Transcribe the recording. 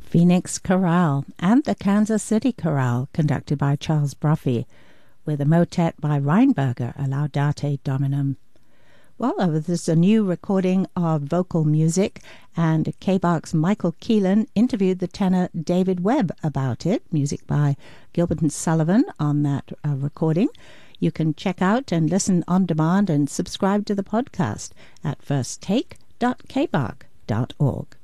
Phoenix Chorale and the Kansas City Chorale, conducted by Charles Bruffy, with a motet by Reinberger, a Laudate Dominum. Well, this is a new recording of vocal music, and K-Bach's Michael Keelan interviewed the tenor David Webb about it, music by Gilbert and Sullivan on that recording. You can check out and listen on demand and subscribe to the podcast at firsttake.kbach.org.